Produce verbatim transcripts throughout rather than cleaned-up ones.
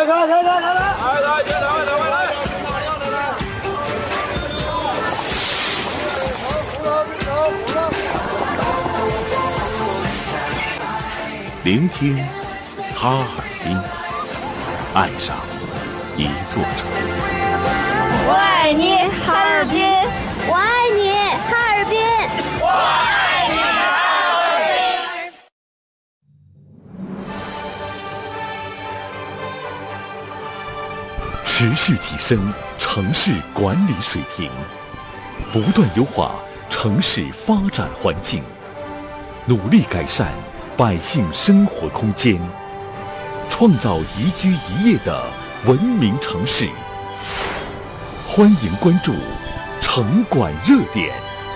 来来来来来，来来来来来来， 聆听哈尔滨，爱上一座城。 我爱你，哈尔滨！ 我爱你，哈尔滨！ 我爱你，哈尔滨！ 持续提升城市管理水平，不断优化城市发展环境，努力改善百姓生活空间，创造宜居宜业的文明城市。欢迎关注城管热点。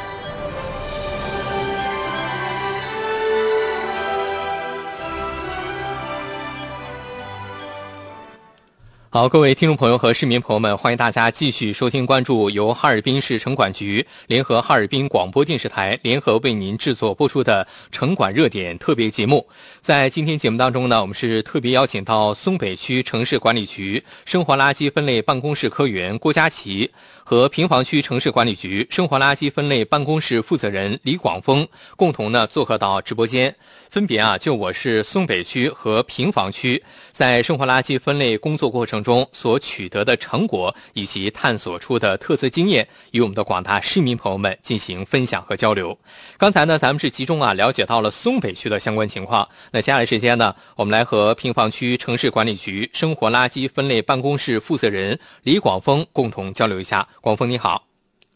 好，各位听众朋友和市民朋友们，欢迎大家继续收听关注由哈尔滨市城管局联合哈尔滨广播电视台联合为您制作播出的城管热点特别节目。在今天节目当中呢，我们是特别邀请到松北区城市管理局生活垃圾分类办公室科员郭佳琪和平房区城市管理局生活垃圾分类办公室负责人李广峰共同呢做客到直播间，分别啊就我市松北区和平房区在生活垃圾分类工作过程中所取得的成果以及探索出的特色经验，与我们的广大市民朋友们进行分享和交流。刚才呢，咱们是集中啊了解到了松北区的相关情况。那接下来时间呢，我们来和平房区城市管理局生活垃圾分类办公室负责人李广峰共同交流一下。广峰你好。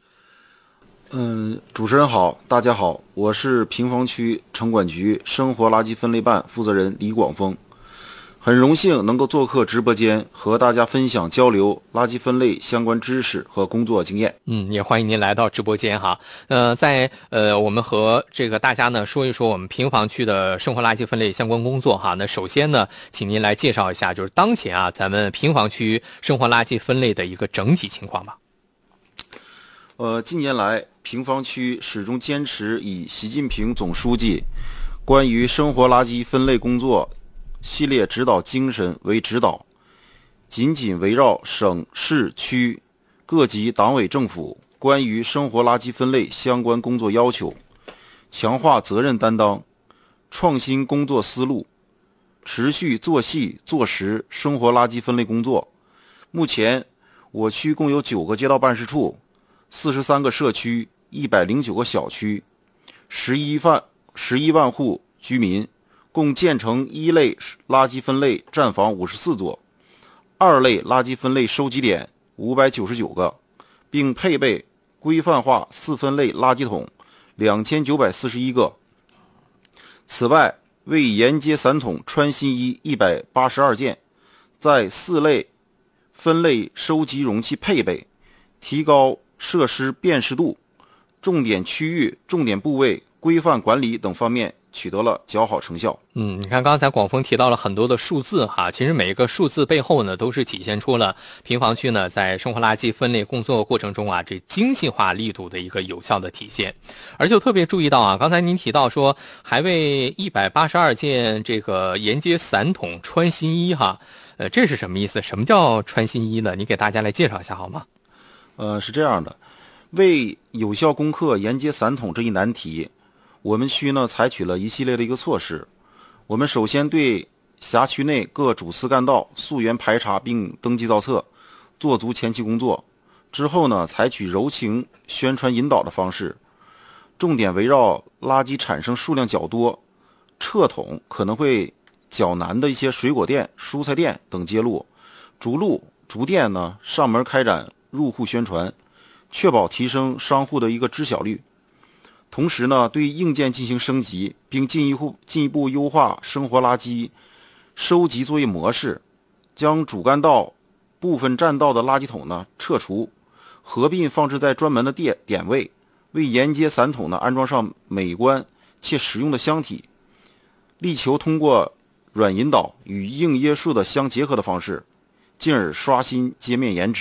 嗯，主持人好，大家好，我是平房区城管局生活垃圾分类办负责人李广峰。很荣幸能够做客直播间，和大家分享交流垃圾分类相关知识和工作经验。 嗯，也欢迎您来到直播间哈。呃，在呃，我们和这个大家呢说一说我们平房区的生活垃圾分类相关工作哈。那首先呢，请您来介绍一下，就是当前啊，咱们平房区生活垃圾分类的一个整体情况吧。 呃，近年来，平房区始终坚持以习近平总书记关于生活垃圾分类工作系列指导精神为指导，紧紧围绕省市区各级党委政府关于生活垃圾分类相关工作要求，强化责任担当，创新工作思路，持续做细做实生活垃圾分类工作。目前，我区共有九个街道办事处、四十三个社区、一百零九个小区、十一万十一万户居民，共建成一类垃圾分类站房五十四座，二类垃圾分类收集点五百九十九个，并配备规范化四分类垃圾桶两千九百四十一个。此外，为沿街散桶穿新衣一百八十二件，在四类分类收集容器配备、提高设施辨识度、重点区域、重点部位规范管理等方面取得了较好成效。 嗯，你看刚才广峰提到了很多的数字哈，其实每一个数字背后呢，都是体现出了平房区呢在生活垃圾分类工作过程中啊，这精细化力度的一个有效的体现。而且我特别注意到啊，刚才您提到说还为一百八十二件这个沿街散桶穿新衣哈，呃，这是什么意思？什么叫穿新衣呢？你给大家来介绍一下好吗？ 呃，是这样的，为有效攻克沿街散桶这一难题，我们区呢采取了一系列的一个措施。我们首先对辖区内各主次干道溯源排查并登记造册，做足前期工作。之后呢，采取柔情宣传引导的方式，重点围绕垃圾产生数量较多、撤桶可能会较难的一些水果店、蔬菜店等街路，逐路逐店呢上门开展入户宣传，确保提升商户的一个知晓率。同时呢，对硬件进行升级，并进一步进一步优化生活垃圾收集作业模式，将主干道部分占道的垃圾桶呢撤除，合并放置在专门的点点位，为沿街散桶呢安装上美观且实用的箱体，力求通过软引导与硬约束的相结合的方式，进而刷新街面颜值。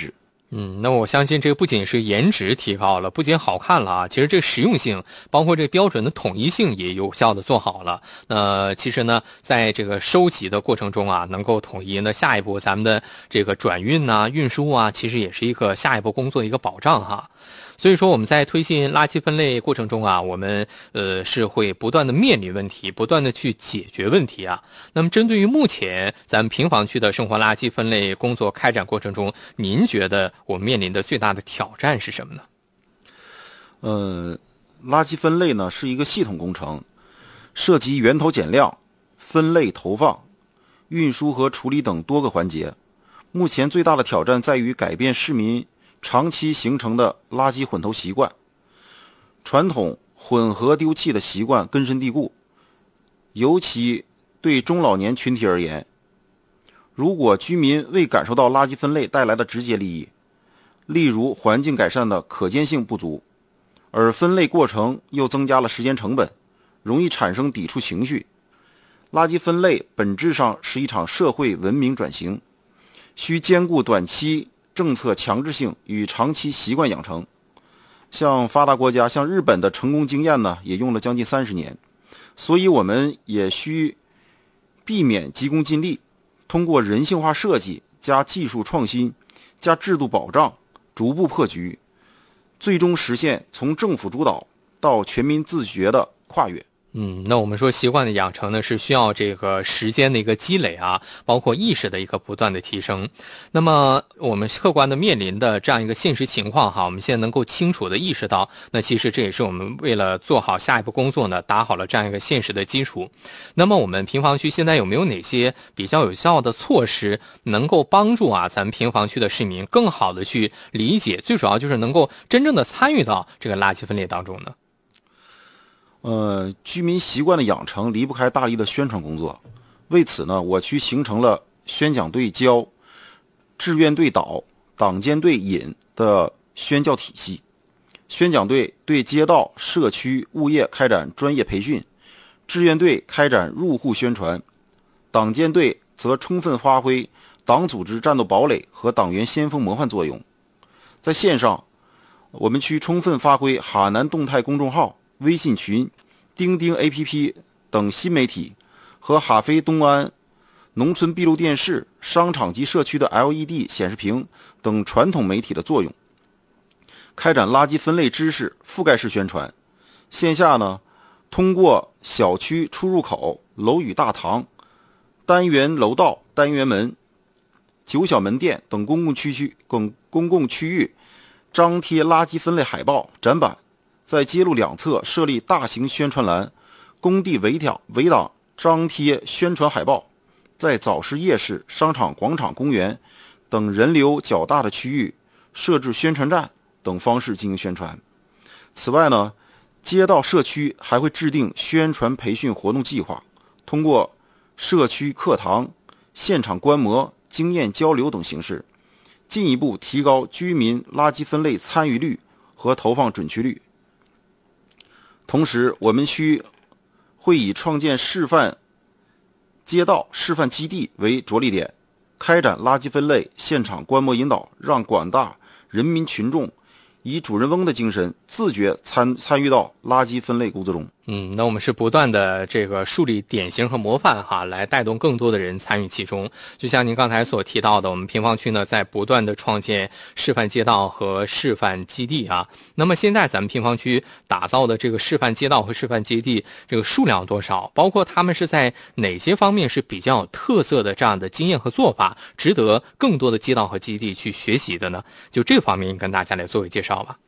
嗯，那我相信这个不仅是颜值提高了，不仅好看了啊，其实这个实用性，包括这个标准的统一性也有效的做好了。那其实呢，在这个收集的过程中啊，能够统一，那下一步咱们的这个转运呐、运输啊，其实也是一个下一步工作的一个保障哈。所以说我们在推进垃圾分类过程中啊，我们呃是会不断的面临问题，不断的去解决问题啊。那么针对于目前咱们平房区的生活垃圾分类工作开展过程中，您觉得我们面临的最大的挑战是什么呢？ 呃，垃圾分类呢是一个系统工程，涉及源头减量、分类投放、运输和处理等多个环节。目前最大的挑战在于改变市民长期形成的垃圾混投习惯，传统混合丢弃的习惯根深蒂固，尤其对中老年群体而言，如果居民未感受到垃圾分类带来的直接利益，例如环境改善的可见性不足，而分类过程又增加了时间成本，容易产生抵触情绪。垃圾分类本质上是一场社会文明转型，需兼顾短期政策强制性与长期习惯养成。像发达国家，像日本的成功经验呢，也用了将近三十年。所以我们也需避免急功近利，通过人性化设计加技术创新加制度保障，逐步破局，最终实现从政府主导到全民自觉的跨越。 嗯，那我们说习惯的养成呢，是需要这个时间的一个积累啊，包括意识的一个不断的提升。那么我们客观的面临的这样一个现实情况哈，我们现在能够清楚的意识到，那其实这也是我们为了做好下一步工作呢，打好了这样一个现实的基础。那么我们平房区现在有没有哪些比较有效的措施，能够帮助啊咱们平房区的市民更好的去理解，最主要就是能够真正的参与到这个垃圾分类当中呢？ 呃，居民习惯的养成离不开大力的宣传工作。为此呢，我区形成了宣讲队教、志愿队导、党监队引的宣教体系。宣讲队对街道、社区、物业开展专业培训，志愿队开展入户宣传，党监队则充分发挥党组织战斗堡垒和党员先锋模范作用。在线上，我们区充分发挥哈南动态公众号、微信群、钉钉 A P P 等新媒体和哈飞东安农村闭路电视、商场及社区的 L E D 显示屏等传统媒体的作用，开展垃圾分类知识覆盖式宣传。线下呢，通过小区出入口、楼宇大堂、单元楼道、单元门、九小门店等公共区区公公共区域张贴垃圾分类海报、展板，在街路两侧设立大型宣传栏，工地围挡围挡张贴宣传海报，在早市、夜市、商场、广场、公园等人流较大的区域设置宣传站等方式进行宣传。此外呢，街道社区还会制定宣传培训活动计划，通过社区课堂、现场观摩、经验交流等形式，进一步提高居民垃圾分类参与率和投放准确率。同时，我们区会以创建示范街道、示范基地为着力点，开展垃圾分类现场观摩引导，让广大人民群众以主人翁的精神自觉参参与到垃圾分类工作中。 嗯，那我们是不断的这个树立典型和模范哈，来带动更多的人参与其中。就像您刚才所提到的，我们平房区呢在不断的创建示范街道和示范基地啊。那么现在咱们平房区打造的这个示范街道和示范基地，这个数量多少？包括他们是在哪些方面是比较有特色的这样的经验和做法，值得更多的街道和基地去学习的呢？就这方面跟大家来做个介绍吧。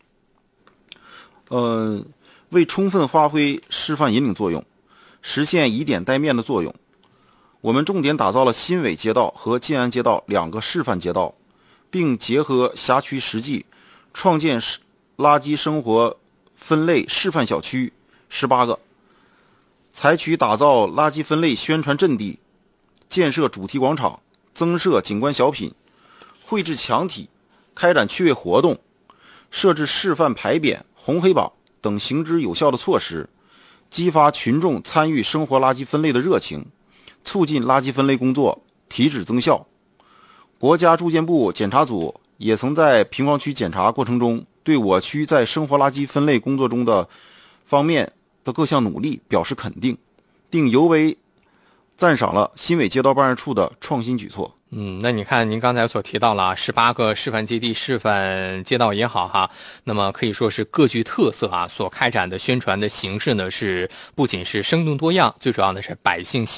呃。为充分发挥示范引领作用，实现以点带面的作用，我们重点打造了新伟街道和建安街道两个示范街道，并结合辖区实际，创建垃圾生活分类示范小区十八个，采取打造垃圾分类宣传阵地，建设主题广场，增设景观小品，绘制墙体，开展趣味活动，设置示范牌匾、红黑榜等行之有效的措施，激发群众参与生活垃圾分类的热情，促进垃圾分类工作提质增效。国家住建部检查组也曾在平房区检查过程中，对我区在生活垃圾分类工作中的方面的各项努力表示肯定，并尤为赞赏了新委街道办事处的创新举措。 嗯，那你看您刚才所提到了十八个示范基地、示范街道也好哈，那么可以说是各具特色啊，所开展的宣传的形式呢是不仅是生动多样，最主要的是百姓喜